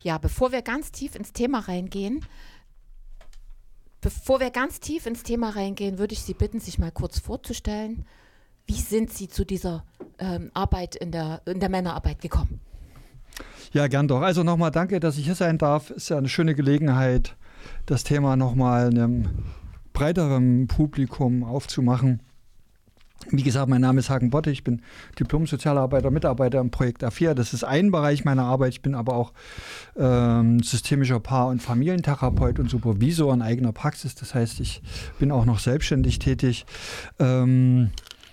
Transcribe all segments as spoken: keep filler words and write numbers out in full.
Ja, bevor wir ganz tief ins Thema reingehen, bevor wir ganz tief ins Thema reingehen, würde ich Sie bitten, sich mal kurz vorzustellen. Wie sind Sie zu dieser ähm, Arbeit in der, in der Männerarbeit gekommen? Ja, gern doch. Also nochmal danke, dass ich hier sein darf. Ist ja eine schöne Gelegenheit, das Thema nochmal einem breiteren Publikum aufzumachen. Wie gesagt, mein Name ist Hagen Botte, ich bin Diplom-Sozialarbeiter, Mitarbeiter im Projekt A vier. Das ist ein Bereich meiner Arbeit. Ich bin aber auch ähm, systemischer Paar- und Familientherapeut und Supervisor in eigener Praxis. Das heißt, ich bin auch noch selbstständig tätig. Ähm,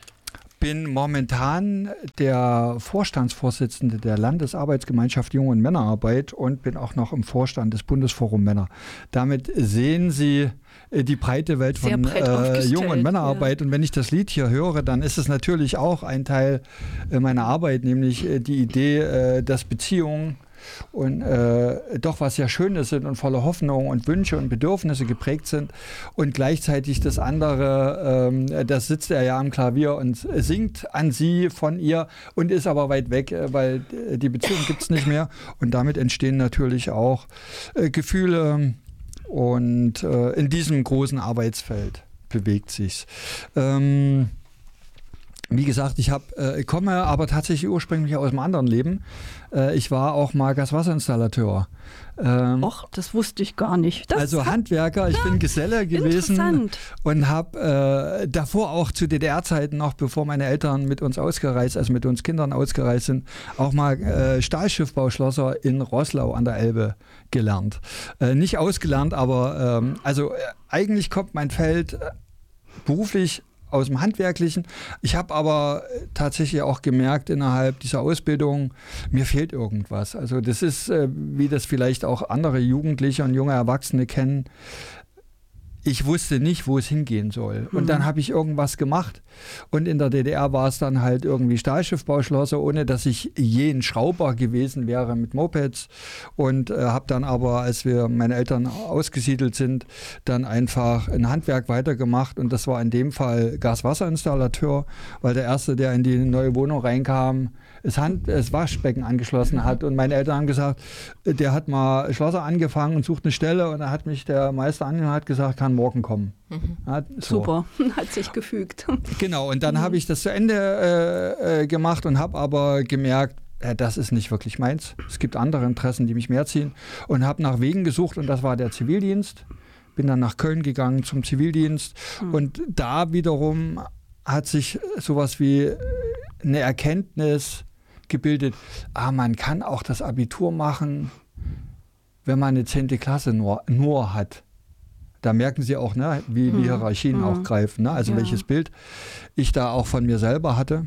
bin momentan der Vorstandsvorsitzende der Landesarbeitsgemeinschaft Jung- und Männerarbeit und bin auch noch im Vorstand des Bundesforum Männer. Damit sehen Sie die breite Welt von äh, Jung- und Männerarbeit. Ja. Und wenn ich das Lied hier höre, dann ist es natürlich auch ein Teil äh, meiner Arbeit, nämlich äh, die Idee, äh, dass Beziehungen und äh, doch was sehr Schönes sind und voller Hoffnung und Wünsche und Bedürfnisse geprägt sind und gleichzeitig das andere, ähm, das sitzt er ja am Klavier und singt an sie von ihr und ist aber weit weg, äh, weil die Beziehung gibt es nicht mehr und damit entstehen natürlich auch äh, Gefühle und äh, in diesem großen Arbeitsfeld bewegt sich's. Ähm, Wie gesagt, ich hab, äh, komme aber tatsächlich ursprünglich aus einem anderen Leben. Äh, ich war auch mal Gaswasserinstallateur. Ähm, Och, das wusste ich gar nicht. Das also Handwerker, ich bin Geselle gewesen und habe äh, davor auch zu D D R-Zeiten noch, bevor meine Eltern mit uns ausgereist, also mit uns Kindern ausgereist sind, auch mal äh, Stahlschiffbauschlosser in Roßlau an der Elbe gelernt. Äh, nicht ausgelernt, aber ähm, also äh, eigentlich kommt mein Feld äh, beruflich aus dem Handwerklichen. Ich habe aber tatsächlich auch gemerkt innerhalb dieser Ausbildung, mir fehlt irgendwas. Also das ist, äh, wie das vielleicht auch andere Jugendliche und junge Erwachsene kennen. Ich wusste nicht, wo es hingehen soll. Und mhm. dann habe ich irgendwas gemacht. Und in der D D R war es dann halt irgendwie Stahlschiffbauschlosser, ohne dass ich je ein Schrauber gewesen wäre mit Mopeds. Und äh, habe dann aber, als wir meine Eltern ausgesiedelt sind, dann einfach ein Handwerk weitergemacht. Und das war in dem Fall Gaswasserinstallateur, weil der Erste, der in die neue Wohnung reinkam, das, Hand, das Waschbecken angeschlossen hat. Und meine Eltern haben gesagt, der hat mal Schlosser angefangen und sucht eine Stelle. Und da hat mich der Meister angehört und hat gesagt, kann morgen kommen. Mhm. Ja, so. Super, hat sich gefügt. Genau, und dann mhm. habe ich das zu Ende äh, gemacht und habe aber gemerkt, äh, das ist nicht wirklich meins. Es gibt andere Interessen, die mich mehr ziehen. Und habe nach Wegen gesucht und das war der Zivildienst. Bin dann nach Köln gegangen zum Zivildienst. Mhm. Und da wiederum hat sich sowas wie eine Erkenntnis gebildet, ah, man kann auch das Abitur machen, wenn man eine zehnte Klasse nur, nur hat. Da merken Sie auch, ne, wie die Hierarchien mhm. auch greifen, ne? Also ja. welches Bild ich da auch von mir selber hatte.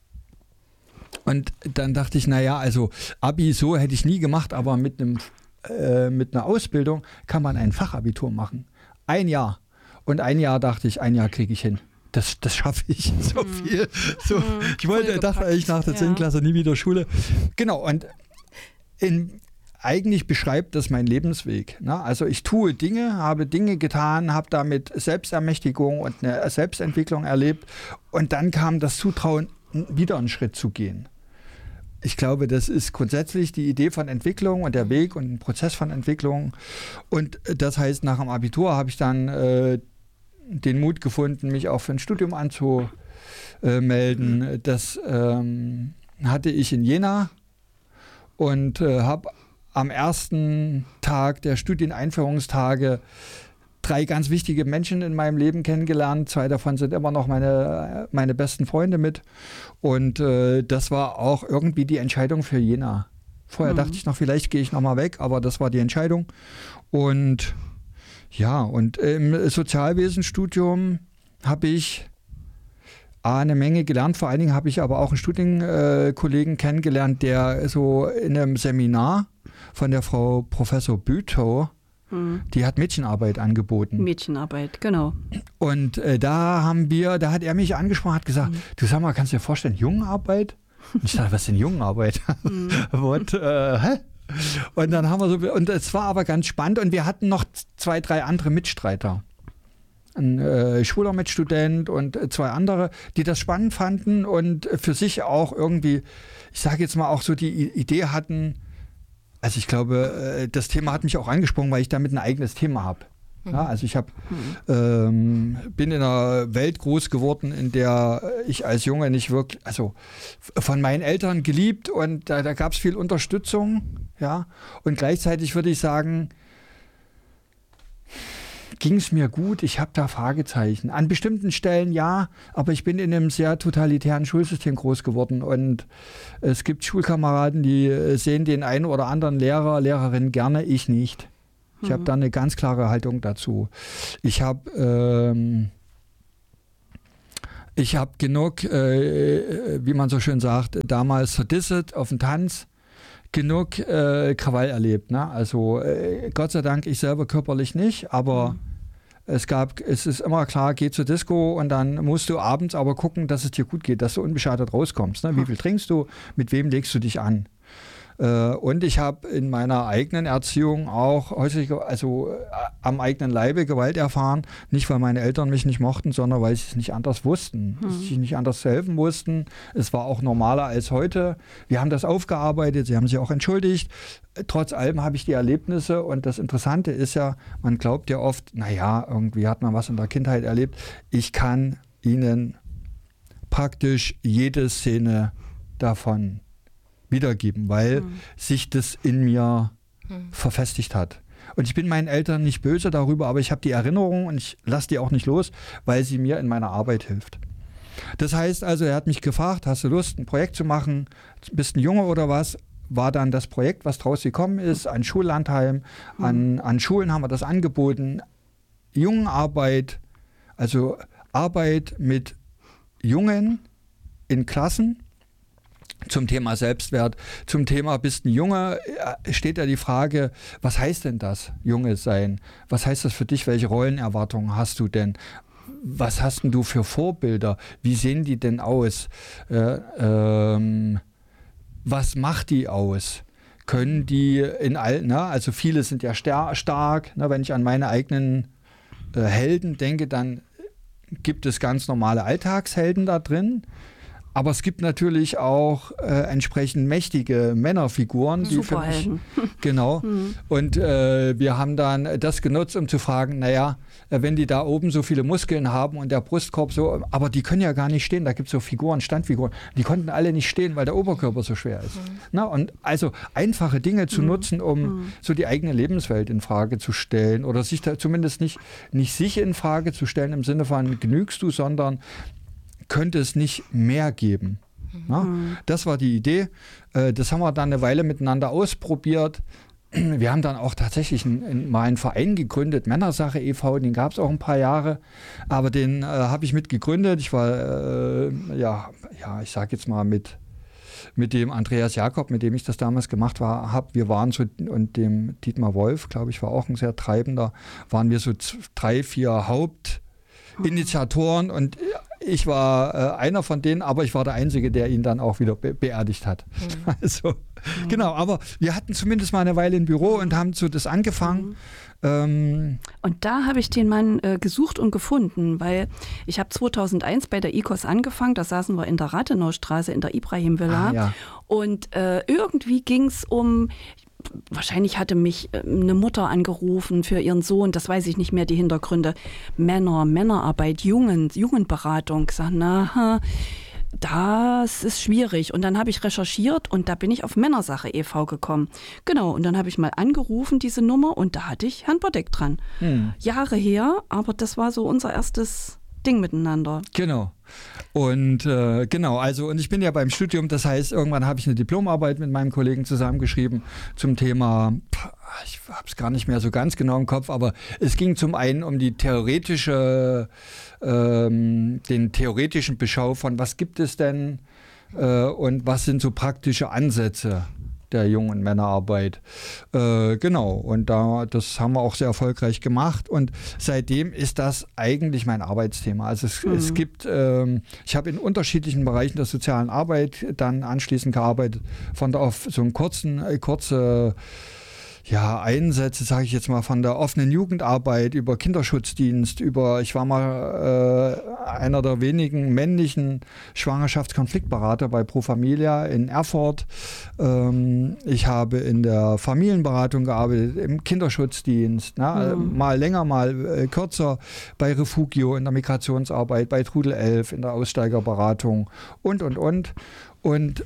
Und dann dachte ich, naja, also Abi so hätte ich nie gemacht, aber mit einem äh, mit einer Ausbildung kann man ein Fachabitur machen. Ein Jahr. Und ein Jahr dachte ich, ein Jahr kriege ich hin. Das, das schaffe ich so mhm. viel. So, mhm. Ich wollte, dachte eigentlich nach der zehnten Klasse nie wieder Schule. Genau, und in eigentlich beschreibt das mein Lebensweg. Ne? Also ich tue Dinge, habe Dinge getan, habe damit Selbstermächtigung und eine Selbstentwicklung erlebt und dann kam das Zutrauen, wieder einen Schritt zu gehen. Ich glaube, das ist grundsätzlich die Idee von Entwicklung und der Weg und ein Prozess von Entwicklung. Und das heißt, nach dem Abitur habe ich dann äh, den Mut gefunden, mich auch für ein Studium anzumelden. Das ähm, hatte ich in Jena und äh, habe am ersten Tag der Studieneinführungstage drei ganz wichtige Menschen in meinem Leben kennengelernt. Zwei davon sind immer noch meine, meine besten Freunde mit. Und äh, das war auch irgendwie die Entscheidung für Jena. Vorher mhm. dachte ich noch, vielleicht gehe ich nochmal weg, aber das war die Entscheidung. Und ja, und im Sozialwesenstudium habe ich A, eine Menge gelernt. Vor allen Dingen habe ich aber auch einen Studienkollegen kennengelernt, der so in einem Seminar von der Frau Professor Bütow, mhm. die hat Mädchenarbeit angeboten. Mädchenarbeit, genau. Und äh, da haben wir, da hat er mich angesprochen, hat gesagt, mhm. du sag mal, kannst du dir vorstellen, Jungenarbeit? Und ich dachte, was ist denn Jungenarbeit? Mhm. und, äh, hä? Und dann haben wir so, und es war aber ganz spannend und wir hatten noch zwei, drei andere Mitstreiter. Ein äh, schwuler Mitstudent und äh, zwei andere, die das spannend fanden und für sich auch irgendwie, ich sage jetzt mal auch so die I- Idee hatten, also ich glaube, das Thema hat mich auch angesprochen, weil ich damit ein eigenes Thema habe. Ja, also ich hab, mhm. ähm, bin in einer Welt groß geworden, in der ich als Junge nicht wirklich, also von meinen Eltern geliebt und da, da gab es viel Unterstützung, ja, und gleichzeitig würde ich sagen, ging es mir gut, ich habe da Fragezeichen. An bestimmten Stellen ja, aber ich bin in einem sehr totalitären Schulsystem groß geworden und es gibt Schulkameraden, die sehen den einen oder anderen Lehrer, Lehrerin gerne, ich nicht. Ich habe da eine ganz klare Haltung dazu. Ich habe ähm, ich habe genug, äh, wie man so schön sagt, damals verdisset auf dem Tanz, genug äh, Krawall erlebt. Ne? Also äh, Gott sei Dank ich selber körperlich nicht, aber mhm. es gab, es ist immer klar, geh zur Disco und dann musst du abends aber gucken, dass es dir gut geht, dass du unbeschadet rauskommst. Ne? Wie viel trinkst du, mit wem legst du dich an? Und ich habe in meiner eigenen Erziehung auch häuslich, also äh, am eigenen Leibe Gewalt erfahren. Nicht, weil meine Eltern mich nicht mochten, sondern weil sie es nicht anders wussten. Hm. Sie nicht anders zu helfen wussten. Es war auch normaler als heute. Wir haben das aufgearbeitet, sie haben sich auch entschuldigt. Trotz allem habe ich die Erlebnisse und das Interessante ist ja, man glaubt ja oft, naja, irgendwie hat man was in der Kindheit erlebt. Ich kann Ihnen praktisch jede Szene davon wiedergeben, weil hm. sich das in mir hm. verfestigt hat. Und ich bin meinen Eltern nicht böse darüber, aber ich habe die Erinnerung und ich lasse die auch nicht los, weil sie mir in meiner Arbeit hilft. Das heißt also, er hat mich gefragt, hast du Lust, ein Projekt zu machen? Bist ein Junge oder was? War dann das Projekt, was draus gekommen ist, ein Schullandheim. Hm. An, an Schulen haben wir das angeboten. Jungenarbeit, also Arbeit mit Jungen in Klassen. Zum Thema Selbstwert, zum Thema bist ein Junge, steht ja die Frage, was heißt denn das, Junge sein? Was heißt das für dich? Welche Rollenerwartungen hast du denn? Was hast denn du für Vorbilder? Wie sehen die denn aus? Äh, ähm, was macht die aus? Können die in all, ne? Also viele sind ja star- stark, ne? Wenn ich an meine eigenen äh, Helden denke, dann gibt es ganz normale Alltagshelden da drin. Aber es gibt natürlich auch äh, entsprechend mächtige Männerfiguren, die für mich, genau. Mhm. Und äh, wir haben dann das genutzt, um zu fragen, naja, wenn die da oben so viele Muskeln haben und der Brustkorb so, aber die können ja gar nicht stehen, da gibt es so Figuren, Standfiguren, die konnten alle nicht stehen, weil der Oberkörper so schwer ist. Mhm. Na, und also einfache Dinge zu mhm. nutzen, um mhm. so die eigene Lebenswelt in Frage zu stellen oder sich da zumindest nicht, nicht sich in Frage zu stellen im Sinne von genügst du, sondern könnte es nicht mehr geben. Ja, das war die Idee. Das haben wir dann eine Weile miteinander ausprobiert. Wir haben dann auch tatsächlich einen, mal einen Verein gegründet, Männersache e V, den gab es auch ein paar Jahre, aber den äh, habe ich mit gegründet. Ich war, äh, ja, ja, ich sage jetzt mal mit, mit dem Andreas Jakob, mit dem ich das damals gemacht habe. Wir waren so, und dem Dietmar Wolf, glaube ich, war auch ein sehr treibender, waren wir so z- drei, vier Hauptinitiatoren und ich war äh, einer von denen, aber ich war der Einzige, der ihn dann auch wieder be- beerdigt hat. Mhm. Also, mhm. Genau, aber wir hatten zumindest mal eine Weile im Büro und haben so das angefangen. Mhm. Ähm, und da habe ich den Mann äh, gesucht und gefunden, weil ich habe zweitausendeins bei der I K O S angefangen, da saßen wir in der Rathenaustraße in der Ibrahim-Villa ah, ja. und äh, irgendwie ging es um... Wahrscheinlich hatte mich eine Mutter angerufen für ihren Sohn, das weiß ich nicht mehr, die Hintergründe. Männer, Männerarbeit, Jungen, Jugendberatung. Ich sage, na, das ist schwierig. Und dann habe ich recherchiert und da bin ich auf Männersache e V gekommen. Genau, und dann habe ich mal angerufen, diese Nummer, und da hatte ich Herrn Bodek dran. Hm. Jahre her, aber das war so unser erstes Ding miteinander. Genau. Und äh, genau, also und ich bin ja beim Studium, das heißt, irgendwann habe ich eine Diplomarbeit mit meinem Kollegen zusammengeschrieben zum Thema, ich habe es gar nicht mehr so ganz genau im Kopf, aber es ging zum einen um die theoretische, ähm, den theoretischen Beschau von, was gibt es denn äh, und was sind so praktische Ansätze der jungen Männerarbeit. Äh, genau, und da, das haben wir auch sehr erfolgreich gemacht und seitdem ist das eigentlich mein Arbeitsthema. Also es, mhm. es gibt, ähm, ich habe in unterschiedlichen Bereichen der sozialen Arbeit dann anschließend gearbeitet, von da auf so einen kurzen, äh, kurze ja, Einsätze, sage ich jetzt mal, von der offenen Jugendarbeit über Kinderschutzdienst, über, ich war mal äh, einer der wenigen männlichen Schwangerschaftskonfliktberater bei Pro Familia in Erfurt. Ähm, ich habe in der Familienberatung gearbeitet, im Kinderschutzdienst, na, mhm. mal länger, mal äh, kürzer, bei Refugio in der Migrationsarbeit, bei Trudel elf in der Aussteigerberatung und, und, und. Und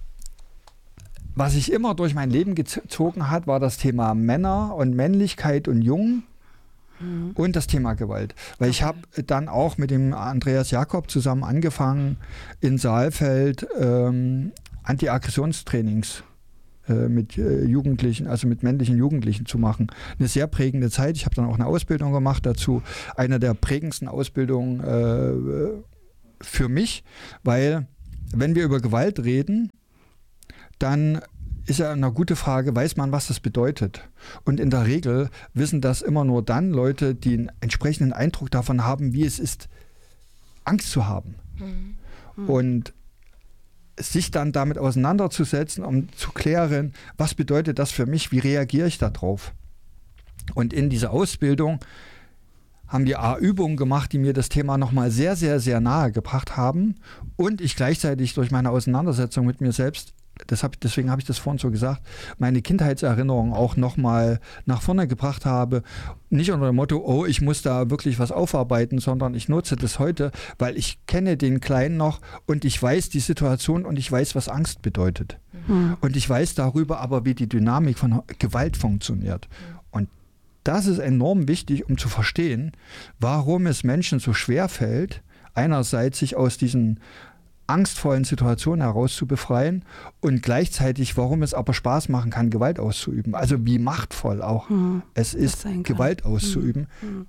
was sich immer durch mein Leben gezogen hat, war das Thema Männer und Männlichkeit und Jung mhm. und das Thema Gewalt. Weil okay. ich habe dann auch mit dem Andreas Jakob zusammen angefangen, in Saalfeld ähm, Anti-Aggressionstrainings äh, mit äh, Jugendlichen, also mit männlichen Jugendlichen zu machen. Eine sehr prägende Zeit. Ich habe dann auch eine Ausbildung gemacht dazu. Eine der prägendsten Ausbildungen äh, für mich, weil wenn wir über Gewalt reden, dann ist ja eine gute Frage, weiß man, was das bedeutet? Und in der Regel wissen das immer nur dann Leute, die einen entsprechenden Eindruck davon haben, wie es ist, Angst zu haben. Mhm. Mhm. Und sich dann damit auseinanderzusetzen, um zu klären, was bedeutet das für mich, wie reagiere ich darauf? Und in dieser Ausbildung haben wir A, Übungen gemacht, die mir das Thema nochmal sehr, sehr, sehr nahe gebracht haben und ich gleichzeitig durch meine Auseinandersetzung mit mir selbst, das hab, deswegen habe ich das vorhin so gesagt, meine Kindheitserinnerungen auch nochmal nach vorne gebracht habe. Nicht unter dem Motto, oh, ich muss da wirklich was aufarbeiten, sondern ich nutze das heute, weil ich kenne den Kleinen noch und ich weiß die Situation und ich weiß, was Angst bedeutet. Mhm. Und ich weiß darüber aber, wie die Dynamik von Gewalt funktioniert. Mhm. Und das ist enorm wichtig, um zu verstehen, warum es Menschen so schwer fällt, einerseits sich aus diesen angstvollen Situationen heraus zu befreien und gleichzeitig, warum es aber Spaß machen kann, Gewalt auszuüben. Also wie machtvoll auch hm, es ist, Gewalt auszuüben. Hm,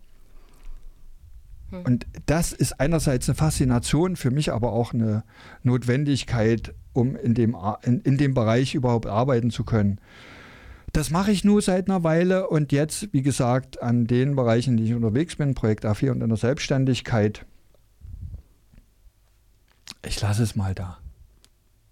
hm. Und das ist einerseits eine Faszination, für mich aber auch eine Notwendigkeit, um in dem, in, in dem Bereich überhaupt arbeiten zu können. Das mache ich nur seit einer Weile und jetzt, wie gesagt, an den Bereichen, die ich unterwegs bin, Projekt A vier und in der Selbstständigkeit, ich lasse es mal da.